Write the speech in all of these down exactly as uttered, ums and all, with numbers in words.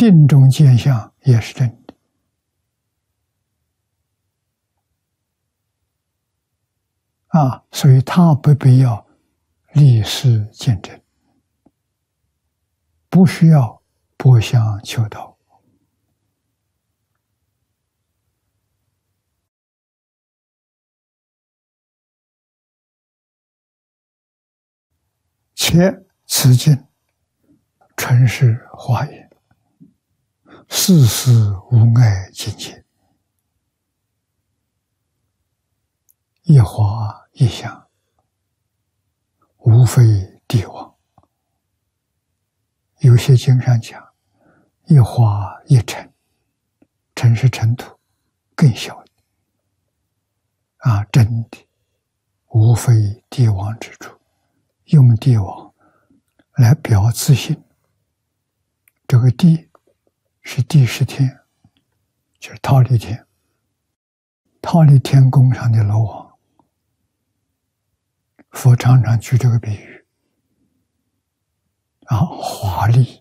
定中见相也是真的。啊，所以他不必要立誓见证，不需要博相求道。且此经纯是华严，事事无碍境界，一花一香，无非帝王。有些经上讲，一花一尘，尘是尘土，更小的啊，真的无非帝王之主。用帝王来表自信，这个帝是第十天，就是忉利天，忉利天宫上的楼王。佛常常举这个比喻啊，华丽。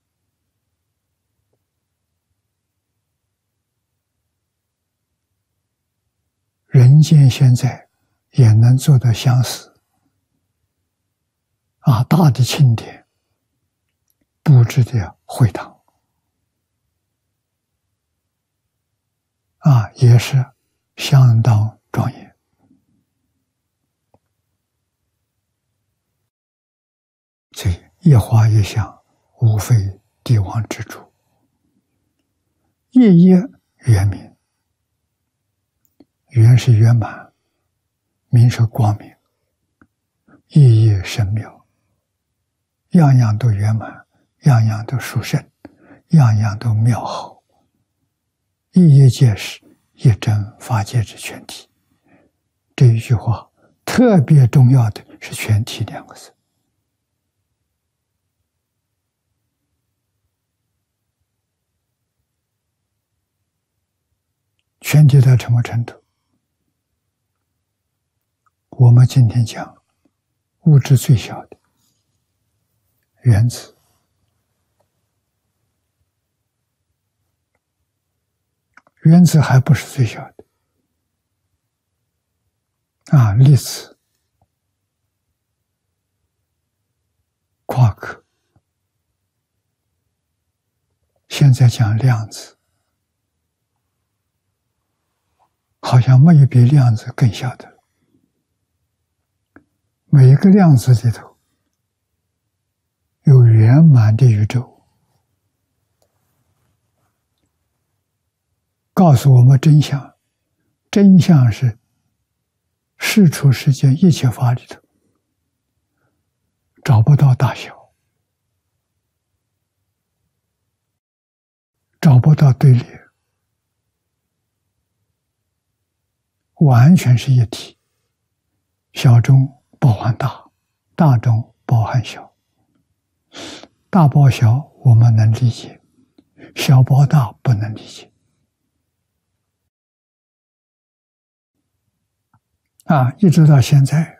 人间现在也能做到相似。啊，大的庆典布置的会堂，啊，也是相当庄严。所以一花一香，无非帝王之主。夜夜圆明，圆是圆满，明是光明，夜夜深妙。样样都圆满，样样都殊胜，样样都妙好。一叶皆是一真法界之全体。这一句话特别重要的是全体两个字。全体到什么程度？我们今天讲物质最小的原子，原子还不是最小的啊，粒子、夸克，现在讲量子，好像没有比量子更小的了。每一个量子里头有圆满的宇宙，告诉我们真相。真相是世出世间一切法里头找不到大小，找不到对立，完全是一体。小中包含大，大中包含小。大包小我们能理解，小包大不能理解。啊，一直到现在，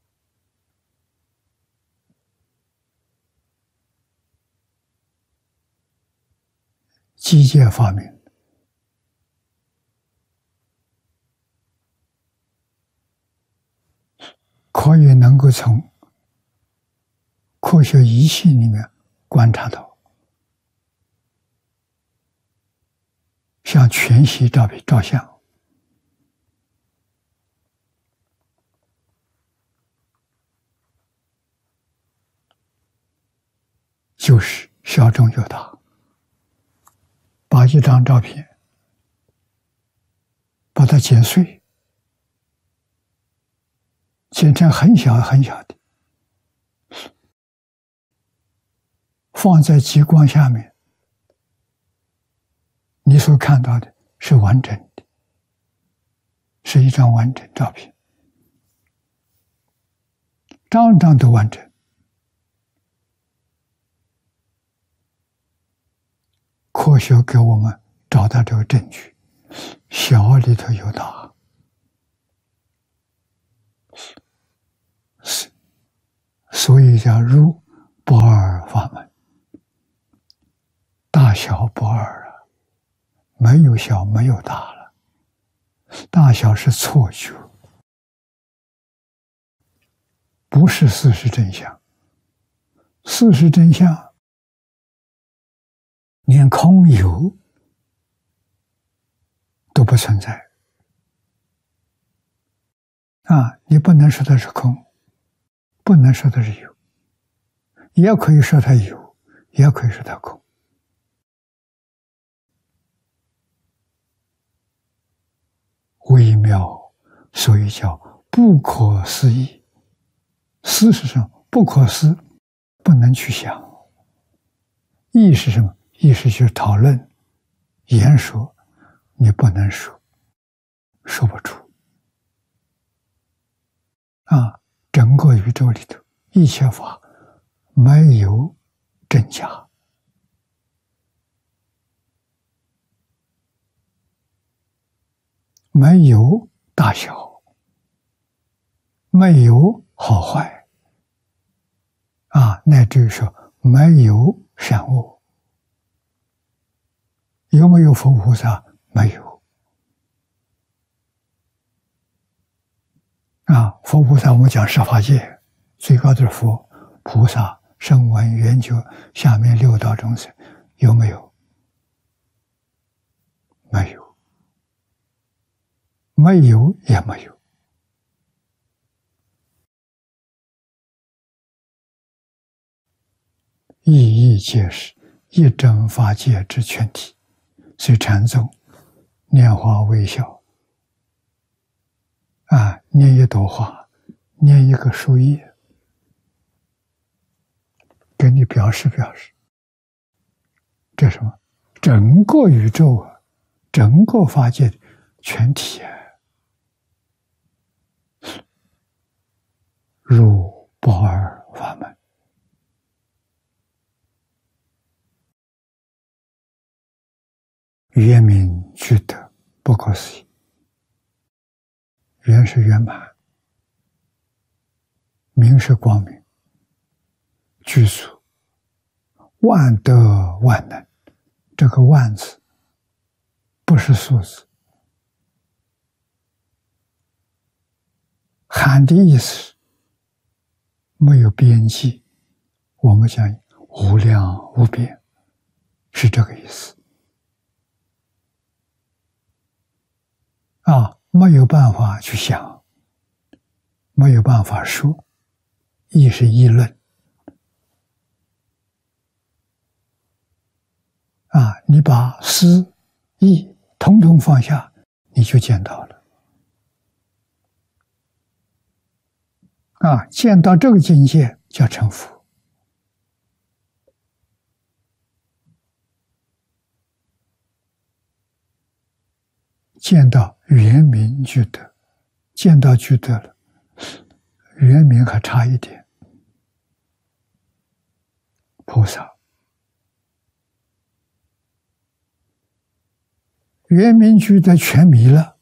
机械发明，可以能够从科学仪器里面观察到，像全息照片照相，就是小中有大，把一张照片把它剪碎，剪成很小很小的，放在极光下面，你所看到的是完整的，是一张完整照片，张张都完整。科学给我们找到这个证据，小里头有大，所以叫入不二法门。 大小不二了，没有小，没有大了。大小是错觉，不是事实真相。事实真相，连空有都不存在啊！你不能说它是空，不能说它是有，也可以说它有，也可以说它空。微妙，所以叫不可思议。思是什么？不可思，不能去想。议是什么？议是去讨论、言说，你不能说，说不出。啊，整个宇宙里头，一切法没有真假，没有大小，没有好坏，啊，乃至于说没有善恶。有没有佛菩萨？没有。啊，佛菩萨我们讲十法界，最高的是佛菩萨、声闻、缘觉，下面六道众生，有没有？没有。没有也没有。一一皆是一真法界之全体。所以禅宗拈花微笑啊，拈一朵花，拈一个树叶，给你表示表示，这什么？整个宇宙啊，整个法界的全体啊，入不二法门。圆明具德，不可思议。圆是圆满，明是光明，具足，万德万能。这个万字不是数字，含的意思是没有边际，我们讲无量无边，是这个意思。啊，没有办法去想，没有办法说，议是议论。啊，你把思、议统统放下，你就见到了。啊，见到这个境界叫成佛。见到圆明具德，见到具德了，圆明还差一点。菩萨圆明具德全迷了，